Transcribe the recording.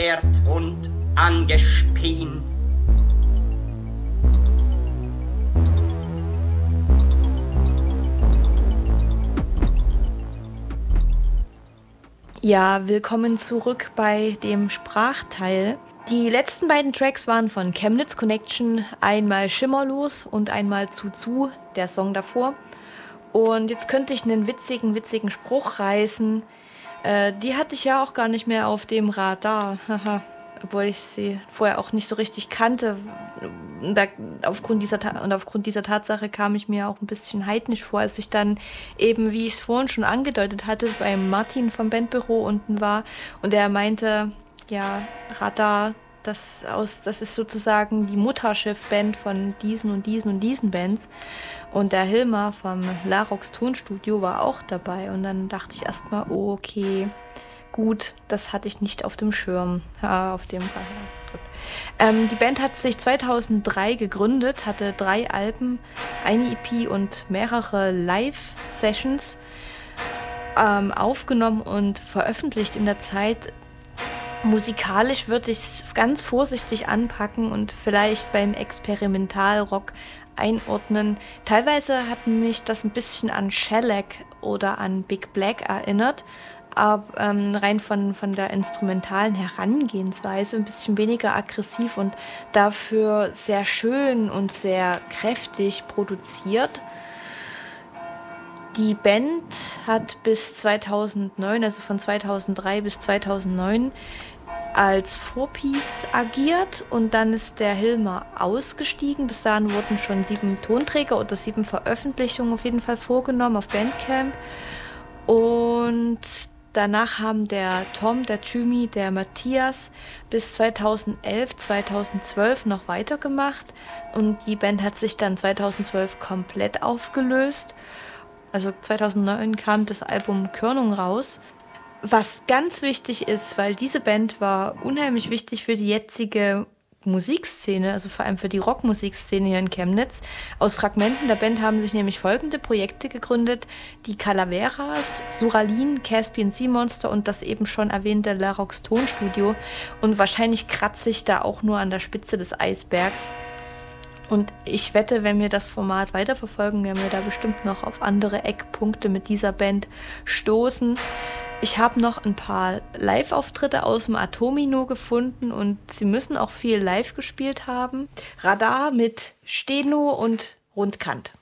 angekehrt und angespien. Ja, willkommen zurück bei dem Sprachteil. Die letzten beiden Tracks waren von Chemnitz Connection, einmal Schimmerlos und einmal Zu, der Song davor. Und jetzt könnte ich einen witzigen Spruch reißen. Die hatte ich ja auch gar nicht mehr auf dem Radar, obwohl ich sie vorher auch nicht so richtig kannte. Aufgrund dieser Tatsache kam ich mir auch ein bisschen heidnisch vor, als ich dann eben, wie ich es vorhin schon angedeutet hatte, beim Martin vom Bandbüro unten war und er meinte, ja, Radar, das ist sozusagen die Mutterschiff-Band von diesen und diesen Bands. Und der Hilmar vom Larox Tonstudio war auch dabei. Und dann dachte ich erstmal, oh, okay, gut, das hatte ich nicht auf dem Schirm. Auf dem Gut. Die Band hat sich 2003 gegründet, hatte 3 Alben, eine EP und mehrere Live-Sessions aufgenommen und veröffentlicht in der Zeit. Musikalisch würde ich es ganz vorsichtig anpacken und vielleicht beim Experimentalrock einordnen. Teilweise hat mich das ein bisschen an Shellac oder an Big Black erinnert, aber rein von der instrumentalen Herangehensweise ein bisschen weniger aggressiv und dafür sehr schön und sehr kräftig produziert. Die Band hat bis 2009, also von 2003 bis 2009, als Four-Piece agiert und dann ist der Hilmar ausgestiegen. Bis dahin wurden schon 7 Tonträger oder 7 Veröffentlichungen auf jeden Fall vorgenommen auf Bandcamp. Und danach haben der Tom, der Thymi, der Matthias bis 2011, 2012 noch weitergemacht und die Band hat sich dann 2012 komplett aufgelöst. Also 2009 kam das Album Körnung raus, was ganz wichtig ist, weil diese Band war unheimlich wichtig für die jetzige Musikszene, also vor allem für die Rockmusikszene hier in Chemnitz. Aus Fragmenten der Band haben sich nämlich folgende Projekte gegründet: die Calaveras, Suralin, Caspian Sea Monster und das eben schon erwähnte Larox Tonstudio. Und wahrscheinlich kratze ich da auch nur an der Spitze des Eisbergs. Und ich wette, wenn wir das Format weiterverfolgen, werden wir da bestimmt noch auf andere Eckpunkte mit dieser Band stoßen. Ich habe noch ein paar Live-Auftritte aus dem Atomino gefunden und sie müssen auch viel live gespielt haben. Radar mit Steno und Rundkant.